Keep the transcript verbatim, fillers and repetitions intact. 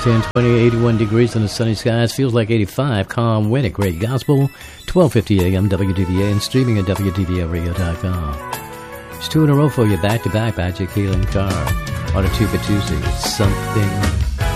ten twenty, eighty-one degrees in the sunny skies. Feels like eighty-five. Calm wind at Great Gospel. twelve fifty a.m. W D V A and streaming at W D V A radio dot com. It's two in a row for you, back to back. Magic Healing Car on a Tuba Tuesday. Something